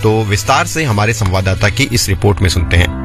तो विस्तार से हमारे संवाददाता की इस रिपोर्ट में सुनते हैं।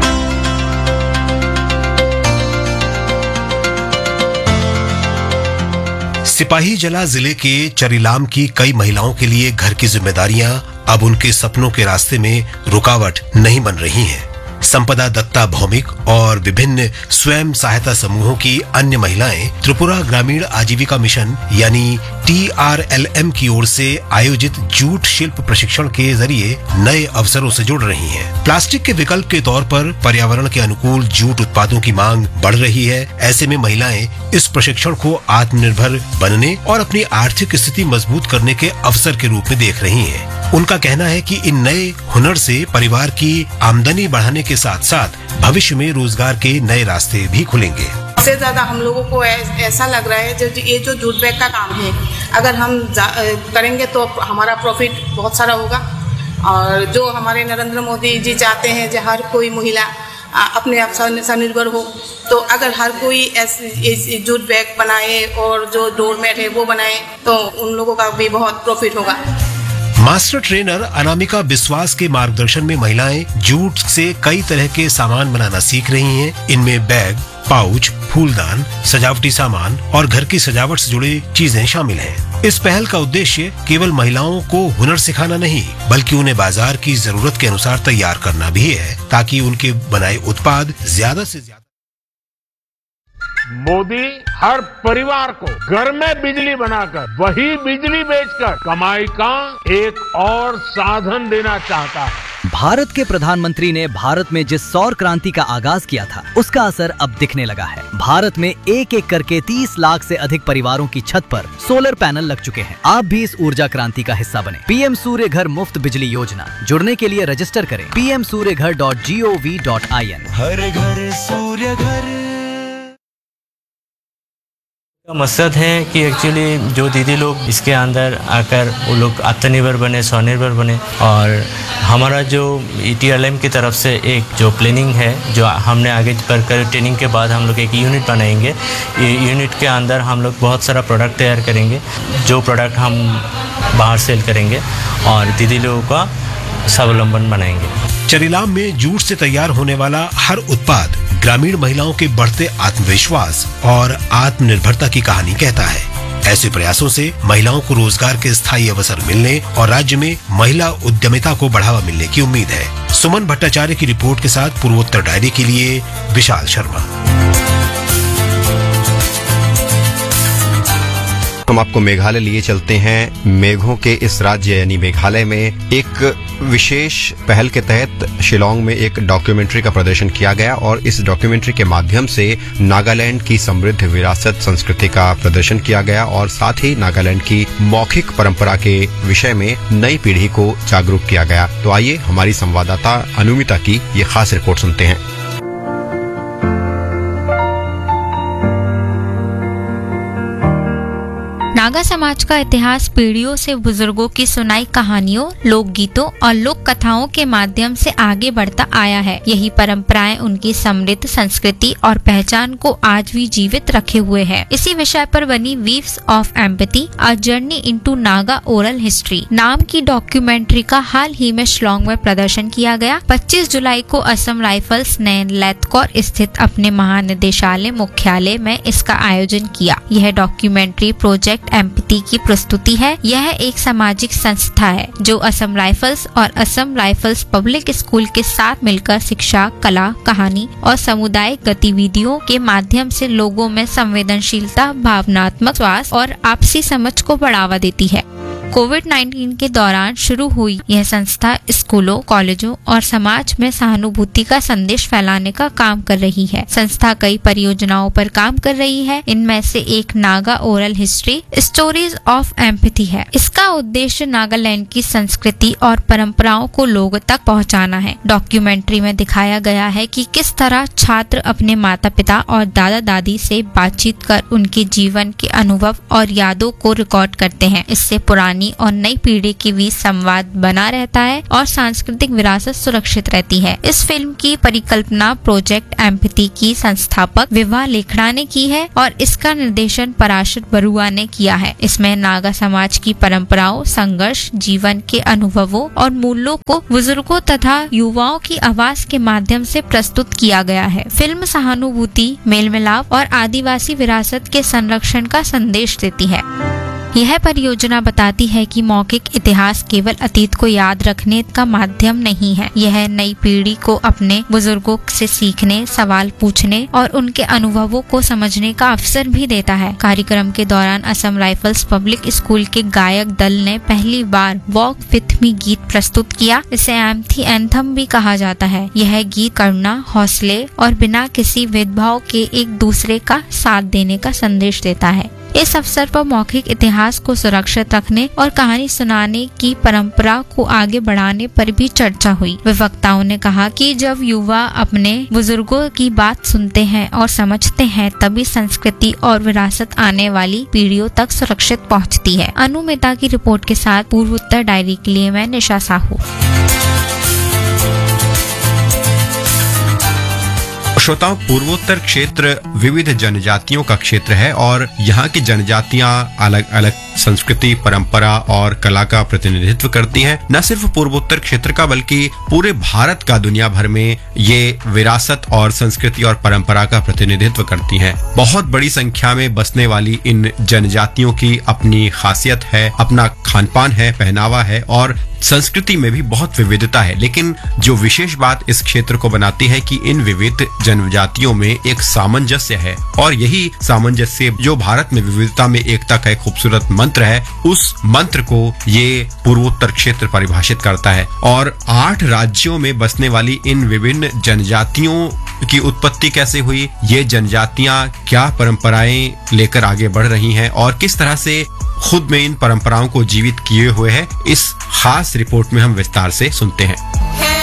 सिपाही जला जिले के चरीलाम की कई महिलाओं के लिए घर की जिम्मेदारियां अब उनके सपनों के रास्ते में रुकावट नहीं बन रही हैं। संपदा दत्ता भौमिक और विभिन्न स्वयं सहायता समूहों की अन्य महिलाएं त्रिपुरा ग्रामीण आजीविका मिशन यानी TRLM की ओर से आयोजित जूट शिल्प प्रशिक्षण के जरिए नए अवसरों से जुड़ रही हैं। प्लास्टिक के विकल्प के तौर पर पर्यावरण के अनुकूल जूट उत्पादों की मांग बढ़ रही है। ऐसे में महिलाएं इस प्रशिक्षण को आत्मनिर्भर बनने और अपनी आर्थिक स्थिति मजबूत करने के अवसर के रूप में देख रही हैं। उनका कहना है कि इन नए हुनर से परिवार की आमदनी बढ़ाने के साथ साथ भविष्य में रोजगार के नए रास्ते भी खुलेंगे। सबसे ज्यादा हम लोगों को ऐसा लग रहा है ये जो जूट बैग का काम है, अगर हम करेंगे तो हमारा प्रॉफिट बहुत सारा होगा। और जो हमारे नरेंद्र मोदी जी चाहते हैं कि हर कोई महिला अपने आप स्वनिर्भर हो, तो अगर हर कोई ऐसे जूट बैग बनाए और जो डोरमेट है वो बनाए तो उन लोगों का भी बहुत प्रॉफिट होगा। मास्टर ट्रेनर अनामिका विश्वास के मार्गदर्शन में महिलाएं जूट से कई तरह के सामान बनाना सीख रही हैं। इनमें बैग, पाउच, फूलदान, सजावटी सामान और घर की सजावट से जुड़ी चीजें शामिल हैं। इस पहल का उद्देश्य केवल महिलाओं को हुनर सिखाना नहीं, बल्कि उन्हें बाजार की जरूरत के अनुसार तैयार करना भी है, ताकि उनके बनाए उत्पाद ज्यादा से ज्यादा। मोदी हर परिवार को घर में बिजली बनाकर वही बिजली बेचकर कमाई का एक और साधन देना चाहता है। भारत के प्रधानमंत्री ने भारत में जिस सौर क्रांति का आगाज किया था, उसका असर अब दिखने लगा है। भारत में एक एक करके 30 लाख से अधिक परिवारों की छत पर सोलर पैनल लग चुके हैं। आप भी इस ऊर्जा क्रांति का हिस्सा बने। पीएम सूर्य घर मुफ्त बिजली योजना, जुड़ने के लिए रजिस्टर करें pmsuryaghar.gov.in। हर घर सूर्य घर। मकसद है कि एक्चुअली जो दीदी लोग इसके अंदर आकर वो लोग आत्मनिर्भर बने, स्वनिर्भर बने। और हमारा जो TRLM की तरफ से एक जो प्लानिंग है, जो हमने आगे बढ़कर ट्रेनिंग के बाद हम लोग एक यूनिट बनाएंगे। ये यूनिट के अंदर हम लोग बहुत सारा प्रोडक्ट तैयार करेंगे, जो प्रोडक्ट हम बाहर सेल करेंगे और दीदी लोगों का स्वावलंबन बनाएंगे। चरीलाम में जूट से तैयार होने वाला हर उत्पाद ग्रामीण महिलाओं के बढ़ते आत्मविश्वास और आत्मनिर्भरता की कहानी कहता है। ऐसे प्रयासों से महिलाओं को रोजगार के स्थायी अवसर मिलने और राज्य में महिला उद्यमिता को बढ़ावा मिलने की उम्मीद है। सुमन भट्टाचार्य की रिपोर्ट के साथ पूर्वोत्तर डायरी के लिए विशाल शर्मा। हम आपको मेघालय लिए चलते हैं। मेघों के इस राज्य यानी मेघालय में एक विशेष पहल के तहत शिलांग में एक डॉक्यूमेंट्री का प्रदर्शन किया गया और इस डॉक्यूमेंट्री के माध्यम से नागालैंड की समृद्ध विरासत संस्कृति का प्रदर्शन किया गया और साथ ही नागालैंड की मौखिक परंपरा के विषय में नई पीढ़ी को जागरूक किया गया। तो आइए हमारी संवाददाता अनुमिता की ये खास रिपोर्ट सुनते हैं। नागा समाज का इतिहास पीढ़ियों से बुजुर्गों की सुनाई कहानियों, लोकगीतों और लोक कथाओं के माध्यम से आगे बढ़ता आया है। यही परंपराएं उनकी समृद्ध संस्कृति और पहचान को आज भी जीवित रखे हुए है। इसी विषय पर बनी weaves of empathy, a journey into Naga oral history नाम की डॉक्यूमेंट्री का हाल ही में शिलांग में प्रदर्शन किया गया। 25 जुलाई को असम राइफल्स ने लेथकोर स्थित अपने महानिदेशालय मुख्यालय में इसका आयोजन किया। यह डॉक्यूमेंट्री प्रोजेक्ट एम्पैथी की प्रस्तुति है। यह एक सामाजिक संस्था है जो असम राइफल्स और असम राइफल्स पब्लिक स्कूल के साथ मिलकर शिक्षा, कला, कहानी और सामुदायिक गतिविधियों के माध्यम से लोगों में संवेदनशीलता, भावनात्मक स्वास्थ्य और आपसी समझ को बढ़ावा देती है। कोविड-19 के दौरान शुरू हुई यह संस्था स्कूलों, कॉलेजों और समाज में सहानुभूति का संदेश फैलाने का काम कर रही है। संस्था कई परियोजनाओं पर काम कर रही है। इनमें से एक Naga oral history stories of empathy है। इसका उद्देश्य नागालैंड की संस्कृति और परंपराओं को लोगों तक पहुंचाना है। डॉक्यूमेंट्री में दिखाया गया है कि किस तरह छात्र अपने माता पिता और दादा दादी से बातचीत कर उनके जीवन के अनुभव और यादों को रिकॉर्ड करते हैं। इससे पुरानी पुरानी और नई पीढ़ी के बीच संवाद बना रहता है और सांस्कृतिक विरासत सुरक्षित रहती है। इस फिल्म की परिकल्पना प्रोजेक्ट एम्पैथी की संस्थापक विभा लेखड़ा ने की है और इसका निर्देशन पराशर बरुआ ने किया है। इसमें नागा समाज की परंपराओं, संघर्ष, जीवन के अनुभवों और मूल्यों को बुजुर्गों तथा युवाओं की आवाज के माध्यम से प्रस्तुत किया गया है। फिल्म सहानुभूति, मेल मिलाप और आदिवासी विरासत के संरक्षण का संदेश देती है। यह परियोजना बताती है कि मौखिक इतिहास केवल अतीत को याद रखने का माध्यम नहीं है। यह नई पीढ़ी को अपने बुजुर्गों से सीखने, सवाल पूछने और उनके अनुभवों को समझने का अवसर भी देता है। कार्यक्रम के दौरान असम राइफल्स पब्लिक स्कूल के गायक दल ने पहली बार वॉक विथ मी गीत प्रस्तुत किया। इसे एम्पैथी एंथम भी कहा जाता है। यह गीत करुणा, हौसले और बिना किसी भेदभाव के एक दूसरे का साथ देने का संदेश देता है। इस अवसर पर मौखिक इतिहास को सुरक्षित रखने और कहानी सुनाने की परंपरा को आगे बढ़ाने पर भी चर्चा हुई। वक्ताओं ने कहा कि जब युवा अपने बुजुर्गों की बात सुनते हैं और समझते हैं, तभी संस्कृति और विरासत आने वाली पीढ़ियों तक सुरक्षित पहुंचती है। अनु मेहता की रिपोर्ट के साथ पूर्व उत्तर डायरी के लिए मैं निशा साहू। श्रोताओं, पूर्वोत्तर क्षेत्र विविध जनजातियों का क्षेत्र है और यहाँ की जनजातियाँ अलग अलग संस्कृति, परंपरा और कला का प्रतिनिधित्व करती हैं। न सिर्फ पूर्वोत्तर क्षेत्र का बल्कि पूरे भारत का दुनिया भर में ये विरासत और संस्कृति और परंपरा का प्रतिनिधित्व करती हैं। बहुत बड़ी संख्या में बसने वाली इन जनजातियों की अपनी खासियत है, अपना खानपान है, पहनावा है और संस्कृति में भी बहुत विविधता है। लेकिन जो विशेष बात इस क्षेत्र को बनाती है कि इन विविध जनजातियों में एक सामंजस्य है और यही सामंजस्य जो भारत में विविधता में एकता का एक खूबसूरत मंत्र है, उस मंत्र को ये पूर्वोत्तर क्षेत्र परिभाषित करता है। और 8 राज्यों में बसने वाली इन विभिन्न जनजातियों की उत्पत्ति कैसे हुई, ये जनजातियां क्या परंपराएं लेकर आगे बढ़ रही हैं और किस तरह से खुद में इन परंपराओं को जीवित किए हुए हैं, इस खास रिपोर्ट में हम विस्तार से सुनते हैं।